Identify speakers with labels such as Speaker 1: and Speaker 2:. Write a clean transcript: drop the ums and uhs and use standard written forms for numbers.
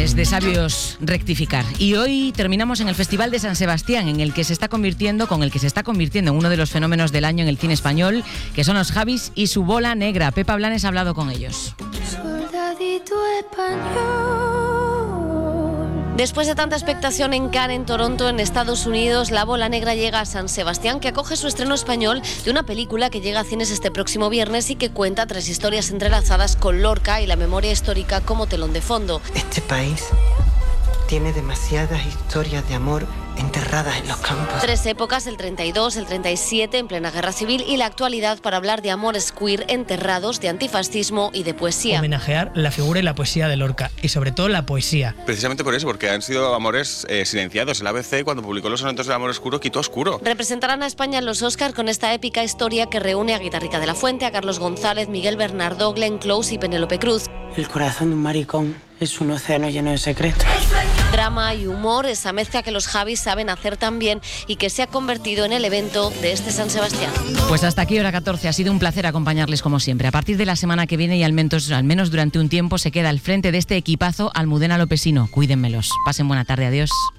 Speaker 1: Es de sabios rectificar. Y hoy terminamos en el Festival de San Sebastián, con el que se está convirtiendo en uno de los fenómenos del año en el cine español, que son los Javis y su bola negra. Pepa Blanes ha hablado con ellos.
Speaker 2: Soldadito español.
Speaker 3: Después de tanta expectación en Cannes, en Toronto, en Estados Unidos, La Bola Negra llega a San Sebastián, que acoge su estreno español de una película que llega a cines este próximo viernes y que cuenta 3 historias entrelazadas con Lorca y la memoria histórica como telón de fondo.
Speaker 4: Este país tiene demasiadas historias de amor enterradas en los campos.
Speaker 3: 3 épocas, el 32, el 37, en plena guerra civil, y la actualidad para hablar de amores queer enterrados, de antifascismo y de poesía.
Speaker 5: Homenajear la figura y la poesía de Lorca, y sobre todo la poesía.
Speaker 6: Precisamente por eso, porque han sido amores silenciados. El ABC, cuando publicó Los sonetos del amor oscuro, quitó oscuro.
Speaker 3: Representarán a España en los Oscars con esta épica historia que reúne a Guitarrica de la Fuente, a Carlos González, Miguel Bernardo, Glenn Close y Penélope Cruz.
Speaker 4: El corazón de un maricón es un océano lleno de secretos.
Speaker 3: Drama y humor, esa mezcla que los Javis saben hacer tan bien y que se ha convertido en el evento de este San Sebastián.
Speaker 1: Pues hasta aquí hora 14, ha sido un placer acompañarles como siempre. A partir de la semana que viene y al menos durante un tiempo se queda al frente de este equipazo Almudena Lopesino. Cuídenmelos. Pasen buena tarde, adiós.